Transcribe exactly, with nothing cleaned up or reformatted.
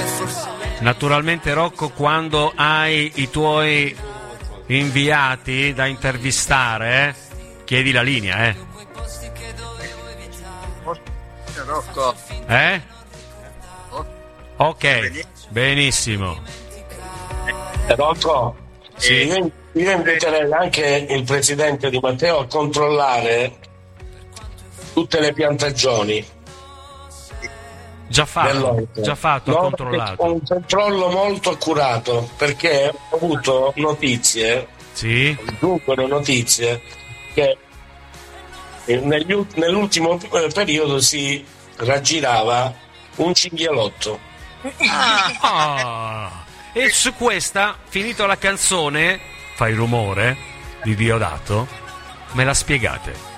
Naturalmente, Rocco, quando hai i tuoi inviati da intervistare, eh, chiedi la linea, eh. Rocco. Eh? Ok, benissimo. Rocco, sì. io, io inviterei anche il presidente Di Matteo a controllare tutte le piantagioni. Già fatto, già fatto, no, ha controllato. Un controllo molto accurato, perché ho avuto notizie, sì, giungono notizie che negli, nell'ultimo periodo si raggirava un cinghialotto. Ah, e su questa, finito la canzone, fai rumore di Diodato, me la spiegate.